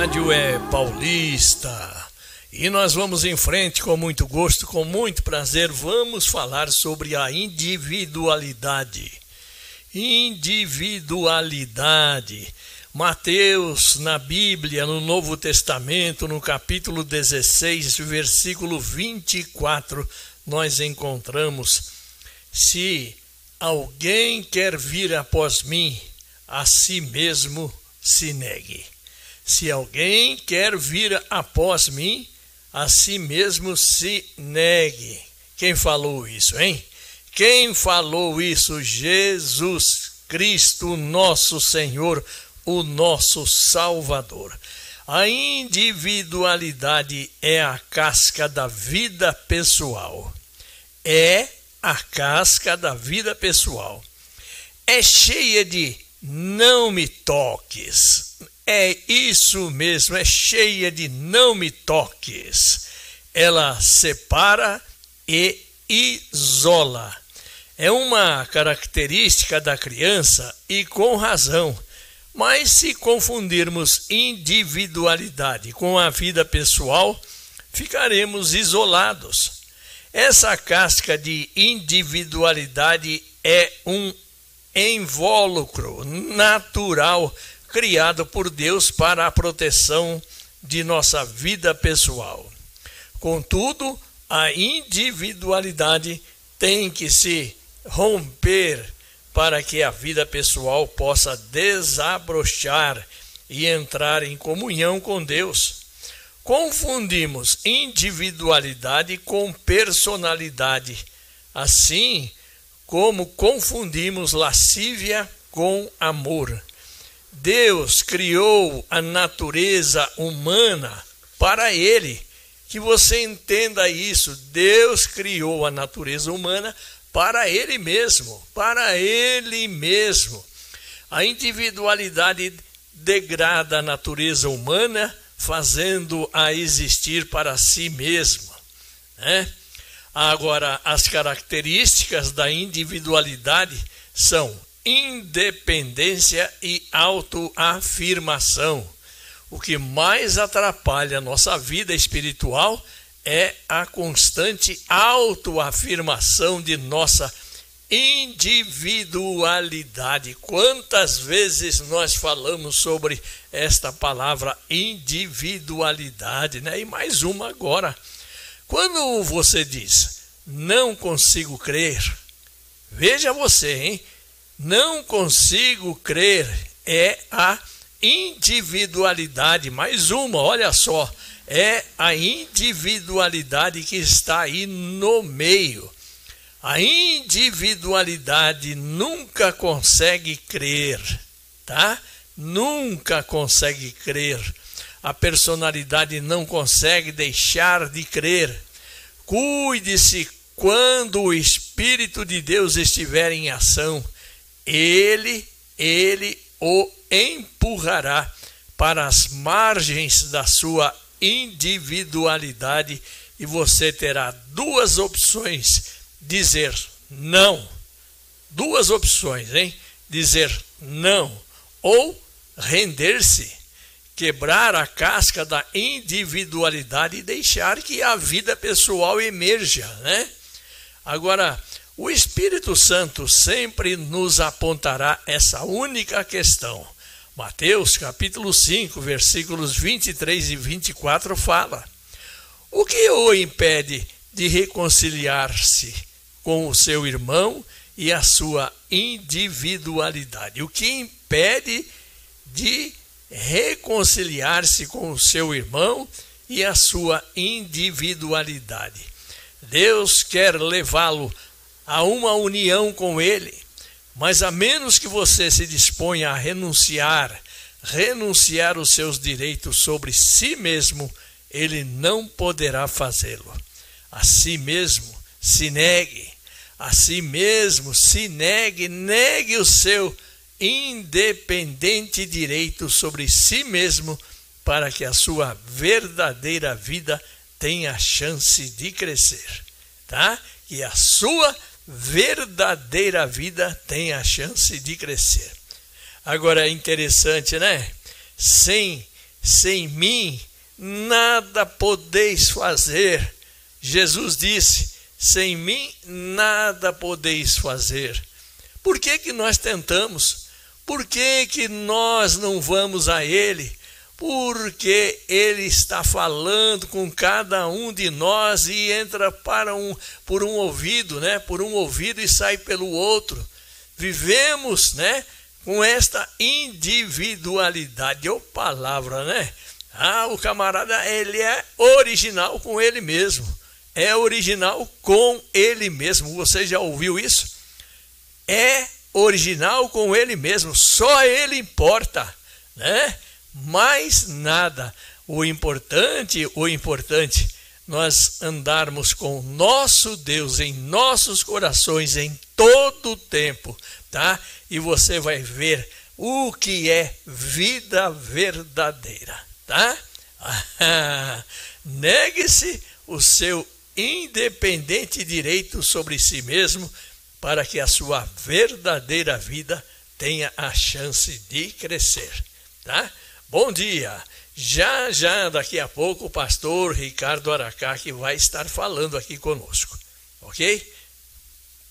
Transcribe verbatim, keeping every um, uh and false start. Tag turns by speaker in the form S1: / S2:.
S1: rádio é paulista e nós vamos em frente com muito gosto, com muito prazer. Vamos falar sobre a individualidade. Individualidade. Mateus, na Bíblia, no Novo Testamento, no capítulo dezesseis, versículo vinte e quatro, nós encontramos: se alguém quer vir após mim, a si mesmo se negue. Se alguém quer vir após mim, a si mesmo se negue. Quem falou isso, hein? Quem falou isso? Jesus Cristo, nosso Senhor, o nosso Salvador. A individualidade é a casca da vida pessoal. É a casca da vida pessoal. É cheia de não me toques. É isso mesmo, é cheia de não me toques. Ela separa e isola. É uma característica da criança e com razão. Mas se confundirmos individualidade com a vida pessoal, ficaremos isolados. Essa casca de individualidade é um invólucro natural criado por Deus para a proteção de nossa vida pessoal. Contudo, a individualidade tem que se romper para que a vida pessoal possa desabrochar e entrar em comunhão com Deus. Confundimos individualidade com personalidade, assim como confundimos lascívia com amor. Deus criou a natureza humana para Ele. Que você entenda isso. Deus criou a natureza humana para Ele mesmo. Para Ele mesmo. A individualidade degrada a natureza humana, fazendo-a existir para si mesma, né? Agora, as características da individualidade são independência e autoafirmação. O que mais atrapalha a nossa vida espiritual é a constante autoafirmação de nossa individualidade. Quantas vezes nós falamos sobre esta palavra individualidade, né? E mais uma agora. Quando você diz, não consigo crer, veja você, hein? Não consigo crer é a individualidade. Mais uma, olha só, é a individualidade que está aí no meio. A individualidade nunca consegue crer, tá? Nunca consegue crer. A personalidade não consegue deixar de crer. Cuide-se quando o Espírito de Deus estiver em ação. Ele, ele o empurrará para as margens da sua individualidade e você terá duas opções: dizer não. Duas opções, hein? Dizer não ou render-se. Quebrar a casca da individualidade e deixar que a vida pessoal emerja, né? Agora, o Espírito Santo sempre nos apontará essa única questão. Mateus capítulo cinco, versículos vinte e três e vinte e quatro fala: o que o impede de reconciliar-se com o seu irmão e a sua individualidade? O que impede de reconciliar-se com o seu irmão e a sua individualidade? Deus quer levá-lo a uma união com ele, mas a menos que você se disponha a renunciar, renunciar os seus direitos sobre si mesmo, ele não poderá fazê-lo. A si mesmo se negue, a si mesmo se negue, negue o seu independente direito sobre si mesmo, para que a sua verdadeira vida tenha chance de crescer, tá? Que a sua verdadeira vida tenha a chance de crescer. Agora é interessante, né? Sem sem mim nada podeis fazer. Jesus disse, sem mim nada podeis fazer. Por que que nós tentamos? Por que que nós não vamos a Ele? Porque Ele está falando com cada um de nós e entra para um, por um ouvido, né? Por um ouvido e sai pelo outro. Vivemos, né? Com esta individualidade, ou palavra, né? Ah, o camarada, ele é original com ele mesmo. É original com ele mesmo. Você já ouviu isso? É original com ele mesmo. Só ele importa, né? Mais nada. O importante, o importante, nós andarmos com nosso Deus em nossos corações em todo o tempo, tá? E você vai ver o que é vida verdadeira, tá? Negue-se o seu independente direito sobre si mesmo para que a sua verdadeira vida tenha a chance de crescer, tá? Bom dia! Já, já, daqui a pouco, o pastor Ricardo Aracá que vai estar falando aqui conosco, ok?